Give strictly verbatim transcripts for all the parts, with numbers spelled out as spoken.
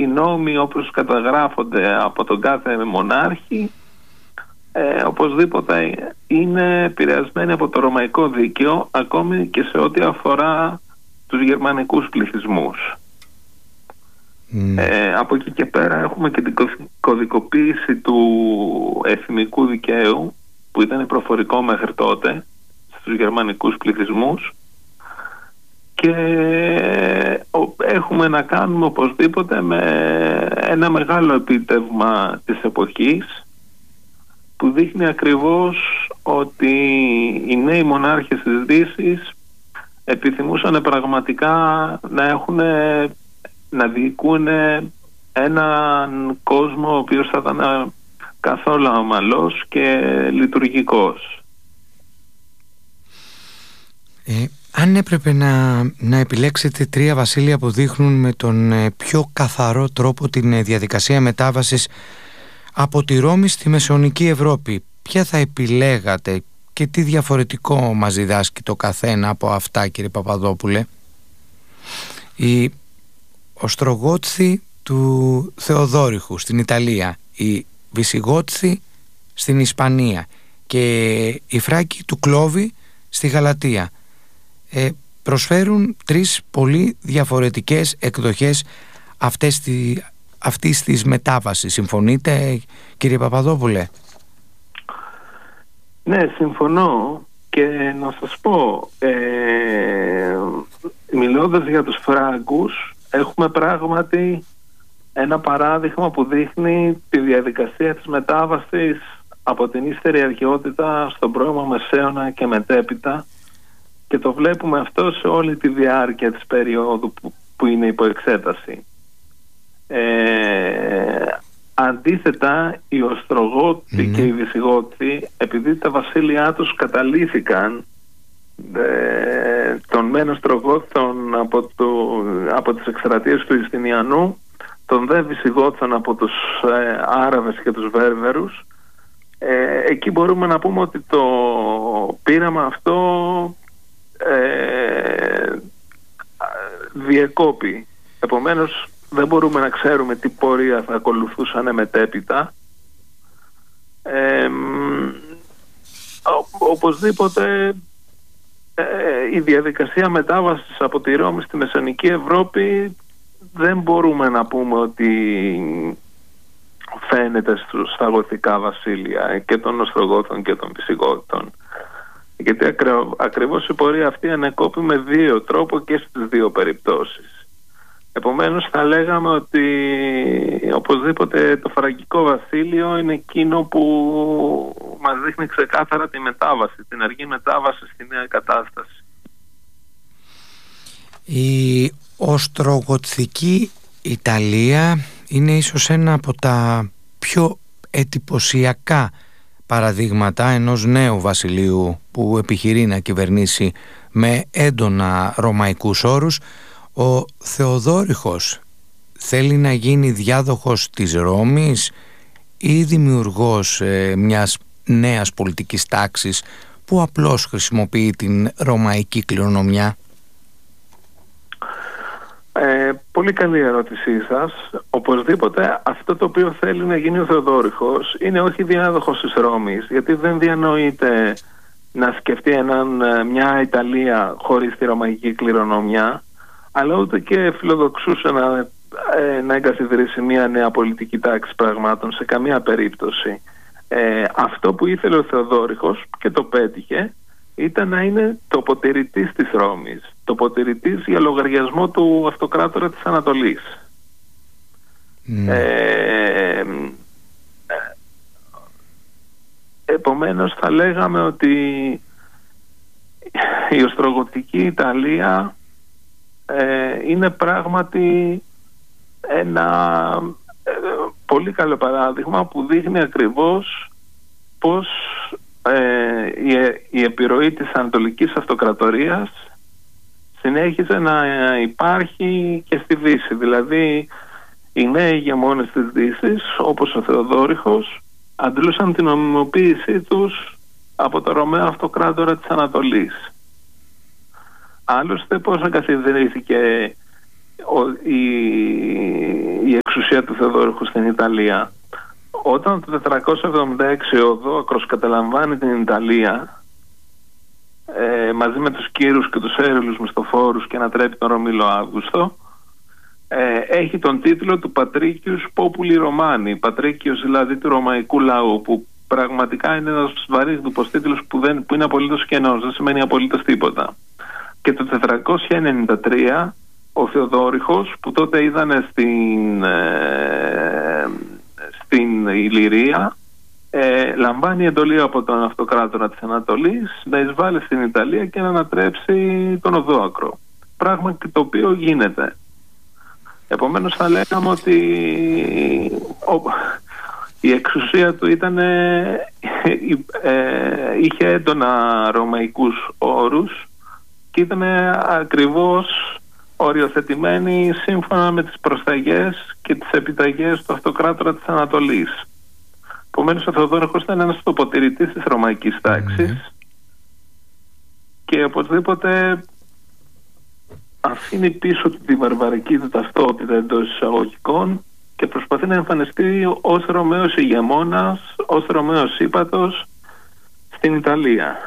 οι νόμοι όπως καταγράφονται από τον κάθε μονάρχη ε, οπωσδήποτε είναι επηρεασμένοι από το ρωμαϊκό δίκαιο, ακόμη και σε ό,τι αφορά τους γερμανικούς πληθυσμούς. Mm. Ε, από εκεί και πέρα έχουμε και την κωδικοποίηση του εθνικού δικαίου, που ήταν προφορικό μέχρι τότε στους γερμανικούς πληθυσμούς, και έχουμε να κάνουμε οπωσδήποτε με ένα μεγάλο επίτευγμα της εποχής, που δείχνει ακριβώς ότι οι νέοι μονάρχες της Δύσης επιθυμούσαν πραγματικά να έχουν, να διοικούν έναν κόσμο ο οποίος θα ήταν καθόλου ομαλός και λειτουργικός. Ε, αν έπρεπε να, να επιλέξετε τρία βασίλεια που δείχνουν με τον ε, πιο καθαρό τρόπο την ε, διαδικασία μετάβασης από τη Ρώμη στη Μεσαιωνική Ευρώπη, ποια θα επιλέγατε και τι διαφορετικό μας διδάσκει το καθένα από αυτά, κύριε Παπαδόπουλε? Οι Οστρογότθοι του Θεοδόρυχου στην Ιταλία, οι Βυσιγότθοι στην Ισπανία και οι Φράκοι του Κλόβη στη Γαλατία. Ε, προσφέρουν τρεις πολύ διαφορετικές εκδοχές αυτές τη, αυτής της μετάβασης. Συμφωνείτε, κύριε Παπαδόπουλε? Ναι, συμφωνώ, και να σας πω, ε, μιλώντας για τους Φράγκους, έχουμε πράγματι ένα παράδειγμα που δείχνει τη διαδικασία της μετάβασης από την ύστερη αρχαιότητα στον πρώιμο Μεσαίωνα και μετέπειτα, και το βλέπουμε αυτό σε όλη τη διάρκεια της περίοδου που, που είναι υπό εξέταση. Ε, αντίθετα, οι Οστρογότοι mm. και οι Βυσιγότοι, επειδή τα βασίλειά τους καταλύθηκαν ε, των μεν Οστρογότων από, το, από τις εκστρατείες του Ιουστινιανού, των δε Βυσιγότων από τους ε, Άραβες και τους Βέρβερους, ε, εκεί μπορούμε να πούμε ότι το πείραμα αυτό ε, διεκόπη. Επομένως δεν μπορούμε να ξέρουμε τι πορεία θα ακολουθούσαν μετέπειτα. Ε, ο, οπωσδήποτε ε, η διαδικασία μετάβασης από τη Ρώμη στη Μεσαιωνική Ευρώπη δεν μπορούμε να πούμε ότι φαίνεται στα γοθικά βασίλεια και των Οστρογότων και των Βυσιγότων, γιατί ακρι, ακριβώς η πορεία αυτή ανεκόπη με δύο τρόπο και στις δύο περιπτώσεις. Επομένως θα λέγαμε ότι οπωσδήποτε το Φραγκικό βασίλειο είναι εκείνο που μας δείχνει ξεκάθαρα τη μετάβαση, την αργή μετάβαση στη νέα κατάσταση. Η Οστρογοτθική Ιταλία είναι ίσως ένα από τα πιο εντυπωσιακά παραδείγματα ενός νέου βασιλείου που επιχειρεί να κυβερνήσει με έντονα ρωμαϊκούς όρους. Ο Θεοδόρυχος θέλει να γίνει διάδοχος της Ρώμης ή δημιουργός ε, μιας νέας πολιτικής τάξης που απλώς χρησιμοποιεί την ρωμαϊκή κληρονομιά? Ε, πολύ καλή ερώτησή σας. Οπωσδήποτε αυτό το οποίο θέλει να γίνει ο Θεοδόρυχος είναι όχι διάδοχος της Ρώμης, γιατί δεν διανοείται να σκεφτεί έναν, μια Ιταλία χωρίς τη ρωμαϊκή κληρονομιά, αλλά ούτε και φιλοδοξούσε να, ε, να εγκαθιδρύσει μια νέα πολιτική τάξη πραγμάτων σε καμία περίπτωση. Ε, αυτό που ήθελε ο Θεοδόρυχος, και το πέτυχε, ήταν να είναι τοποτηρητής της Ρώμης, τοποτηρητής για λογαριασμό του αυτοκράτορα της Ανατολής. Mm. Ε, ε, επομένως θα λέγαμε ότι η Οστρογοτική Ιταλία ε, είναι πράγματι ένα ε, πολύ καλό παράδειγμα που δείχνει ακριβώς πως ε, η, η επιρροή της Ανατολικής Αυτοκρατορίας συνέχιζε να υπάρχει και στη Δύση. Δηλαδή οι νέοι ηγεμόνες της Δύσης, όπως ο Θεοδόρυχος, αντλούσαν την νομιμοποίησή τους από το Ρωμαίο Αυτοκράτορα της Ανατολής. Άλλωστε πώς εγκαθιδρύθηκε η, η εξουσία του Θεοδόρυχου στην Ιταλία. Όταν το τετρακόσια εβδομήντα έξι ο Δόακρος καταλαμβάνει την Ιταλία ε, μαζί με τους Κύρους και τους Έρουλους μισθοφόρους και ανατρέπει τον Ρωμήλο Αύγουστο, ε, έχει τον τίτλο του Πατρίκιους Populi Romani, πατρίκιος δηλαδή του ρωμαϊκού λαού, που πραγματικά είναι ένας βαρύγδουπος τίτλος που, δεν, που είναι απολύτως κενός, δεν σημαίνει απολύτως τίποτα. Και το τετρακόσια ενενήντα τρία ο Θεοδόρυχος, που τότε ήταν στην, ε, στην Ηλυρία, ε, λαμβάνει εντολή από τον αυτοκράτορα της Ανατολής να εισβάλλει στην Ιταλία και να ανατρέψει τον Οδόακρο. Πράγμα το οποίο γίνεται. Επομένως θα λέγαμε ότι ο, η εξουσία του ήταν, ε, ε, είχε έντονα ρωμαϊκούς όρους και ήταν ακριβώς οριοθετημένη σύμφωνα με τις προσταγές και τις επιταγές του αυτοκράτορα της Ανατολής. Επομένως ο Θεοδόρυχος ήταν ένας τοποτηρητής της ρωμαϊκής τάξης mm-hmm. και οπωσδήποτε αφήνει πίσω του τη βαρβαρική του ταυτότητα εντός εισαγωγικών και προσπαθεί να εμφανιστεί ως Ρωμαίος ηγεμόνας, ως Ρωμαίος ύπατος στην Ιταλία.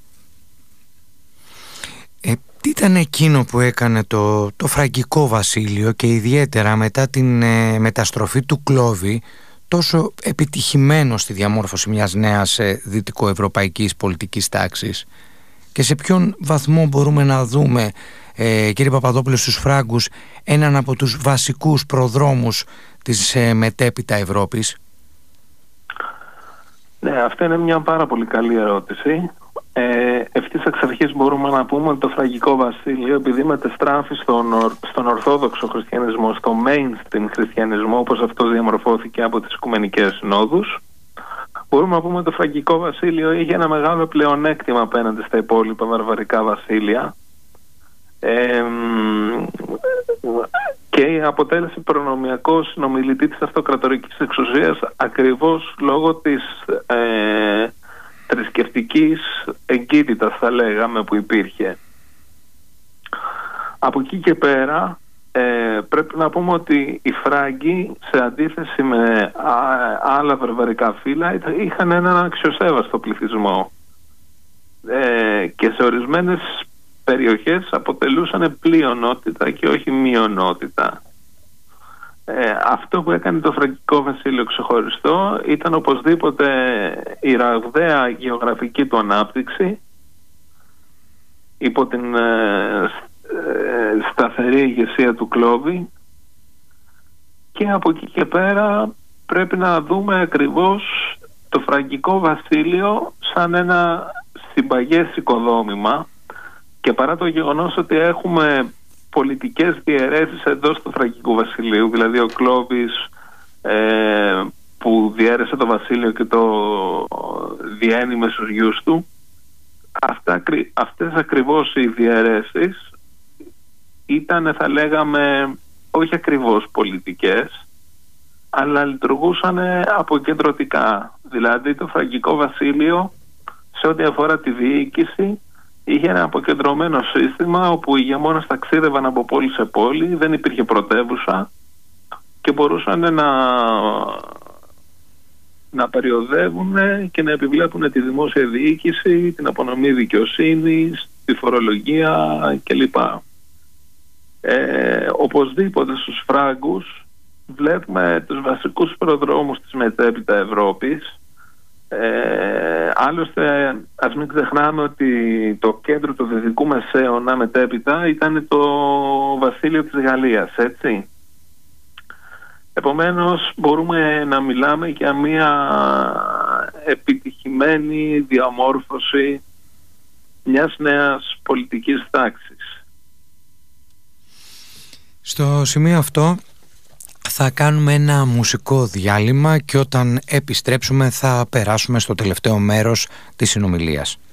Ε, τι ήταν εκείνο που έκανε το, το Φραγκικό Βασίλειο και ιδιαίτερα μετά την ε, μεταστροφή του Κλώβη τόσο επιτυχημένο στη διαμόρφωση μιας νέας ε, δυτικοευρωπαϊκής πολιτικής τάξης, και σε ποιον βαθμό μπορούμε να δούμε, ε, κύριε Παπαδόπουλε, στους Φράγκους έναν από τους βασικούς προδρόμους της ε, μετέπειτα Ευρώπης? Ναι, αυτή είναι μια πάρα πολύ καλή ερώτηση. Ε, ευθύς εξ αρχής μπορούμε να πούμε ότι το Φραγκικό Βασίλειο, επειδή μετεστράφει στον, ορ, στον Ορθόδοξο Χριστιανισμό, στο mainstream χριστιανισμό, όπως αυτό διαμορφώθηκε από τις Οικουμενικές Συνόδους, μπορούμε να πούμε ότι το Φραγκικό Βασίλειο είχε ένα μεγάλο πλεονέκτημα απέναντι στα υπόλοιπα βαρβαρικά βασίλεια ε, και αποτέλεσε προνομιακό συνομιλητή της αυτοκρατορικής εξουσίας ακριβώς λόγω της ε, θρησκευτικής εγκύτητας, θα λέγαμε, που υπήρχε. Από εκεί και πέρα ε, πρέπει να πούμε ότι οι Φράγκοι, σε αντίθεση με α, άλλα βαρβαρικά φύλλα, είχαν έναν αξιοσέβαστο πληθυσμό ε, και σε ορισμένες περιοχές αποτελούσαν πλειονότητα και όχι μειονότητα. Ε, αυτό που έκανε το Φραγκικό Βασίλειο ξεχωριστό ήταν οπωσδήποτε η ραγδαία γεωγραφική του ανάπτυξη υπό την ε, ε, σταθερή ηγεσία του Κλώβη, και από εκεί και πέρα πρέπει να δούμε ακριβώς το Φραγκικό Βασίλειο σαν ένα συμπαγές οικοδόμημα, και παρά το γεγονός ότι έχουμε πολιτικές διαιρέσεις εντός του Φραγκικού Βασιλείου, δηλαδή ο Κλώβης ε, που διέρεσε το βασίλειο και το διένει με στους γιους του, αυτά, αυτές ακριβώς οι διαιρέσεις ήταν, θα λέγαμε, όχι ακριβώς πολιτικές, αλλά λειτουργούσαν αποκεντρωτικά. Δηλαδή το Φραγκικό Βασίλειο, σε ό,τι αφορά τη διοίκηση, είχε ένα αποκεντρωμένο σύστημα όπου οι ηγεμόνες ταξίδευαν από πόλη σε πόλη, δεν υπήρχε πρωτεύουσα και μπορούσαν να, να περιοδεύουν και να επιβλέπουν τη δημόσια διοίκηση, την απονομή δικαιοσύνης, τη φορολογία κλπ. Ε, οπωσδήποτε στους Φράγκους βλέπουμε τους βασικούς προδρόμους της μετέπειτα Ευρώπης. Ε, άλλωστε ας μην ξεχνάμε ότι το κέντρο του Δυτικού Μεσαίωνα μετέπειτα ήταν το βασίλειο της Γαλλίας, έτσι. Επομένως μπορούμε να μιλάμε για μια επιτυχημένη διαμόρφωση μιας νέας πολιτικής τάξης. Στο σημείο αυτό θα κάνουμε ένα μουσικό διάλειμμα και όταν επιστρέψουμε θα περάσουμε στο τελευταίο μέρος της συνομιλίας.